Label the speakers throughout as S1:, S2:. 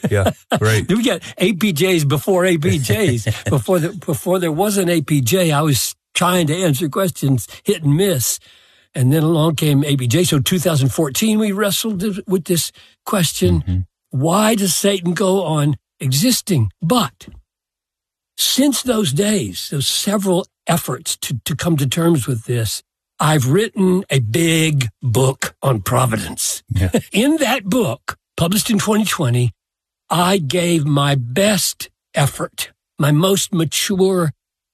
S1: Yeah, great.
S2: We got APJs before APJs. Before there was an APJ, I was trying to answer questions, hit and miss. And then along came APJ. So 2014, we wrestled with this question. Mm-hmm. Why does Satan go on existing? But since those days, those several efforts to come to terms with this, I've written a big book on providence. Yeah. In that book, published in 2020, I gave my best effort, my most mature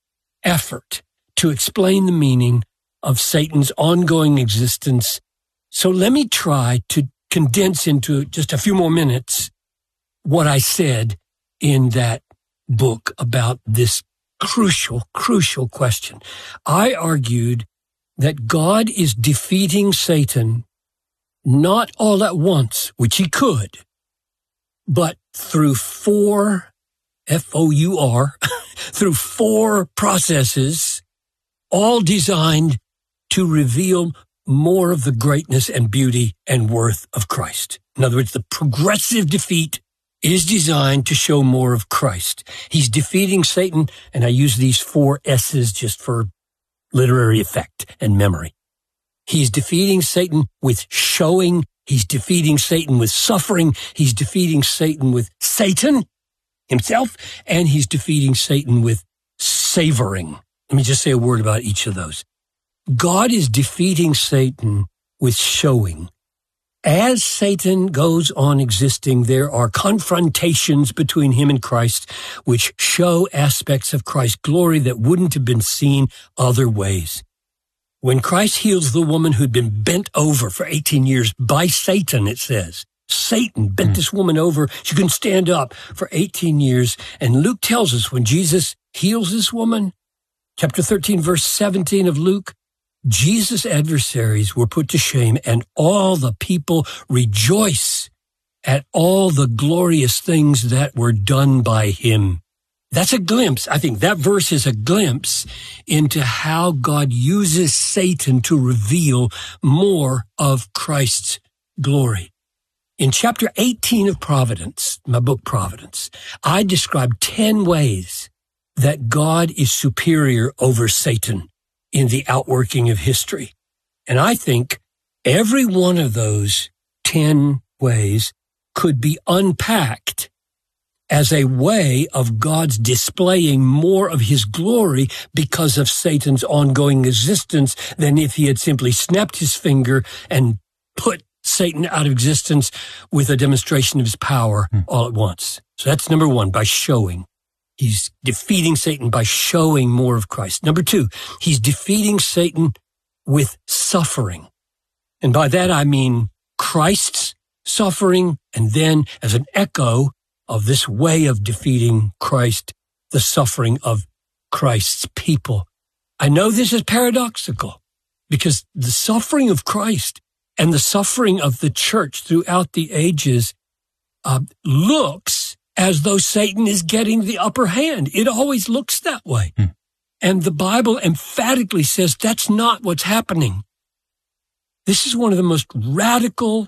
S2: effort to explain the meaning of Satan's ongoing existence. So let me try to condense into just a few more minutes what I said in that book about this crucial question. I argued that God is defeating Satan not all at once, which he could, but through four, F-O-U-R, through four processes, all designed to reveal more of the greatness and beauty and worth of Christ. In other words, the progressive defeat is designed to show more of Christ. He's defeating Satan, and I use these four S's just for literary effect and memory. He's defeating Satan with showing. He's defeating Satan with suffering. He's defeating Satan with Satan himself, and he's defeating Satan with savoring. Let me just say a word about each of those. God is defeating Satan with showing. As Satan goes on existing, there are confrontations between him and Christ, which show aspects of Christ's glory that wouldn't have been seen other ways. When Christ heals the woman who'd been bent over for 18 years by Satan, it says, Satan bent this woman over. She couldn't stand up for 18 years. And Luke tells us when Jesus heals this woman, chapter 13, verse 17 of Luke, Jesus' adversaries were put to shame, and all the people rejoice at all the glorious things that were done by him. That's a glimpse. I think that verse is a glimpse into how God uses Satan to reveal more of Christ's glory. In chapter 18 of Providence, my book Providence, I describe 10 ways that God is superior over Satan in the outworking of history. And I think every one of those 10 ways could be unpacked as a way of God's displaying more of his glory because of Satan's ongoing existence than if he had simply snapped his finger and put Satan out of existence with a demonstration of his power all at once. So that's number one, by showing. He's defeating Satan by showing more of Christ. Number two, he's defeating Satan with suffering. And by that I mean Christ's suffering, and then as an echo of this way of defeating Christ, the suffering of Christ's people. I know this is paradoxical because the suffering of Christ and the suffering of the church throughout the ages looks as though Satan is getting the upper hand. It always looks that way. And the Bible emphatically says that's not what's happening. This is one of the most radical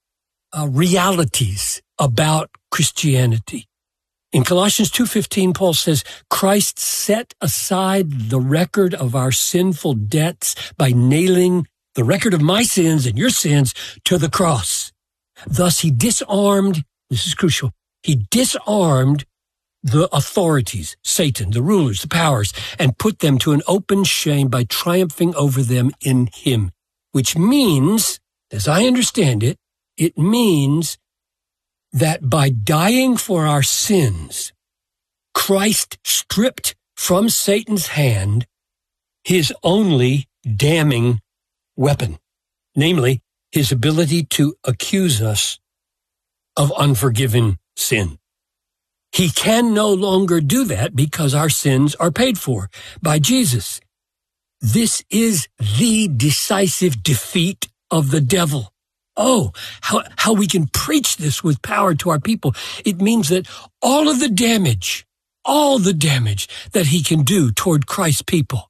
S2: realities about Christianity. In Colossians 2:15, Paul says, Christ set aside the record of our sinful debts by nailing the record of my sins and your sins to the cross. Thus he disarmed, this is crucial, he disarmed the authorities, Satan, the rulers, the powers, and put them to an open shame by triumphing over them in him. Which means, as I understand it, it means that by dying for our sins, Christ stripped from Satan's hand his only damning weapon, namely his ability to accuse us of unforgiven sin. He can no longer do that because our sins are paid for by Jesus. This is the decisive defeat of the devil. Oh, how we can preach this with power to our people. It means that all the damage that he can do toward Christ's people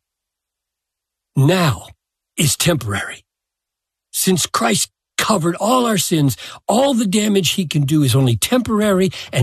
S2: now is temporary. Since Christ covered all our sins, all the damage he can do is only temporary, and